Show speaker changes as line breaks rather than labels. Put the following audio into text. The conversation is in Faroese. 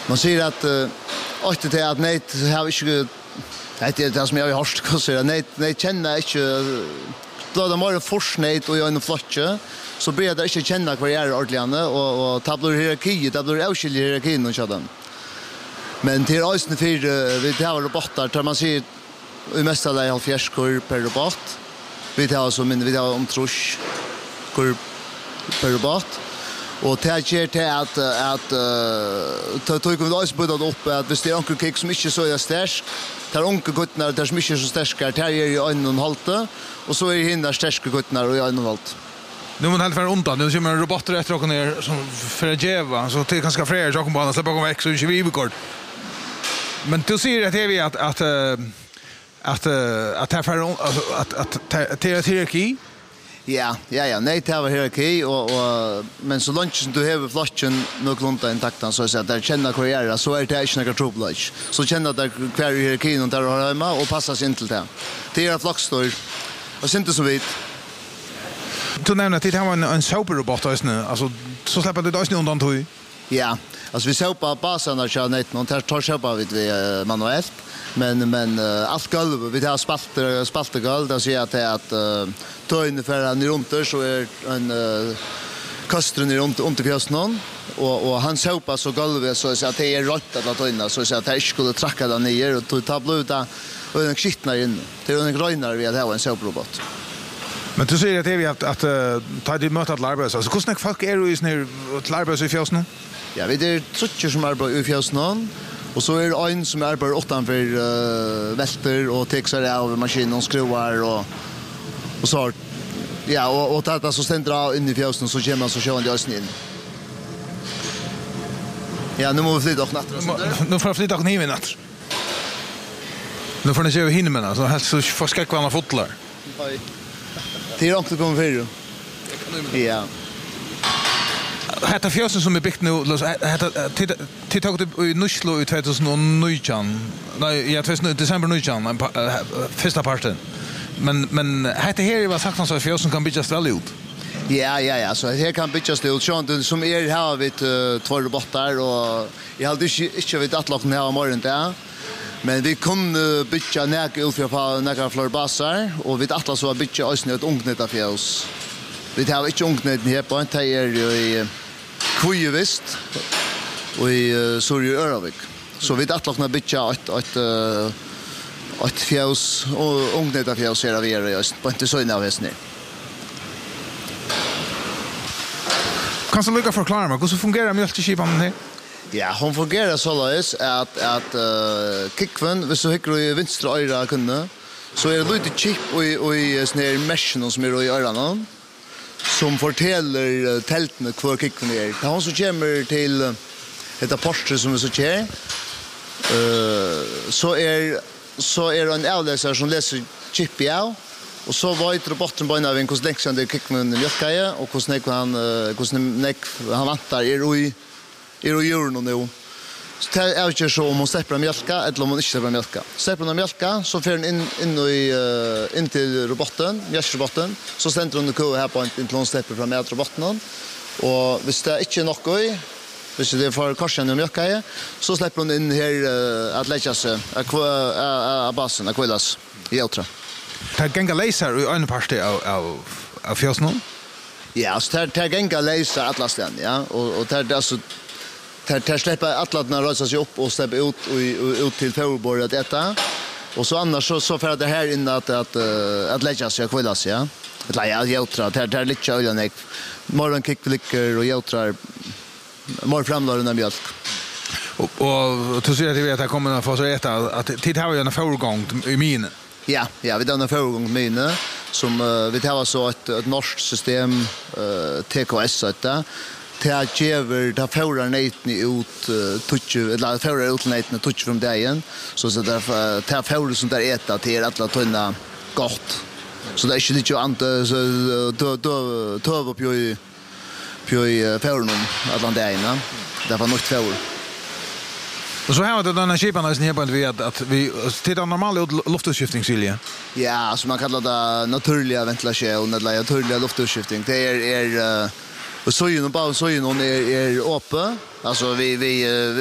Man säger att åt det att nej har inte det som jag har hört så säger nej känner inte då de har forsnät och en flotche så blir det inte känna kvar är ordentligt och tablar hierarki det blir avskild hierarki och sådan. Men till östen för vi har robotar där man ser i mesta läge 70 kor per robot. Vi har så men vi har om trusch kor per robot. Och det ger till att ta kommer det på det upp att det är onkel kick som inte så är stark. Tar onkel gutnar där som inte så starka där är ju 1,5 och så är det hindar starka gutnar och 1,5.
Nu man helt för undan nu ser man robotar efter och ner som för att geva så det ganska fler så kommer bara släppa gå väck så inte vi kort. Men du ser att det är att här för att hierarki.
Ja, nej det var hierarki och men så långt som du har flashen nog lunta intakta så att där känna karriär så är det inte några trouble. Så känna där kvar hierarkin och där har hemma och passas in till det. Det är flaxstor. Och sen inte så vid.
Du nämnde att det här var en soperrobot alltså så släpper det inte undan tog.
Ja, alltså vi såg på basen där kör net någon tar köpa vi manuellt men allt golv vi har spalt golv där ser att ta ungefär en runt så är en kastren runt till kastnon och han såg så golvet så att det är rätt att ta in så att det skulle tracka där ner och ta bluta och en skitnar in det är en grönar vi har en soprobot.
Men du säger att det är att ta det mötet att arbeta så hur snack folk är ju snär att arbeta i fjällen.
Ja, vi är trutcher som arbetar i fjällen. Och så är det en som arbetar utanför välter och texar av maskinen och skruvar och så. Ja, och det så ständer in i fjällen så kommer man så kör man det in. Ja, nu måste vi flytta och natten.
Nu får jag flytta och hiven natt. Nu får ni se över hinmen så helst så får skräck varandra fotlar.
Det är också kommer för. Ja.
Hetta fjøsen som är byggt nu hetta tog det i Nuslo i 2019. Nej, ja, 2019 december 19 första parten. Men hetta här var sagt så fjøsen kan byggas väl ut.
Ja, så här kan byggas ut sånt som är här vid två robotar och jag hade inte vet att locken här imorgon där. Men vi kunde bygga näka ut för några fler basar och vi att så bygga oss ett ungnet fjøs. Vi har inte ungnet här på en tejer i Kvujevist och i Sorju Öravik. Så vi att lokna bygga ett fjäls och ungnet fjäls här vi är just på inte så innan väsne.
Kan du lucka förklara mig hur så fungerar mjölkskipan här?
Ja, hon fungerar så läs att kickven vi så hycklar i vänstra öra kunde så är det lite chip och i snär meshen som är i öronen. Som fortäller tältene kvar kicken är. Han som kommer till ett portre som är så kär. Så är en avläsare som läser chip ja och så var det roboten på en av en konstläxan där kicken mjölkaje och han vantar är i djuren nu. Så det är inte så om hon släpper mjölka eller om hon inte släpper mjölka. Släpper hon mjölka så för den in till roboten, mjölksroboten. Så ständer hon kö här på in till hon släpper från mjölksroboten. Och hvis det inte är något hvis det är för korsen och mjölka så släpper hon in här att lägga sig av basen, att kvällas i outra.
Det gänga laser i en part av fjällen.
Ja, så det gänga laser atlasten, ja. Och det alltså Där släpper atlaterna rösa sig upp och släpper ut till Fårborg att äta. Och så annars så för att det här in att lägga sig och kvällas, ja. Jag jäutra, det är lite ölen jag. Morgonkickblickar och jäutrar mor framlaren av mjölk.
Och du säger att det kommer att få så äta att tid har ju en förgång i mine.
Ja, vi har en förgång i mine som vi tar så ett norskt system TKS att det ger det förra näten ut touch eller förra ut näten touch från dagen så därför tar förra som där äta till alla tunna gott så det är inte lite ante så då upp ju förra alla dagen det var nog förra.
Och så har det den skipan här på att vi tittar normala luftutskiftningssilje.
Ja, så man kallar det naturliga ventilation eller naturliga luftutskiftning. Det är och så ju nog bara så ju någon är uppe. Alltså vi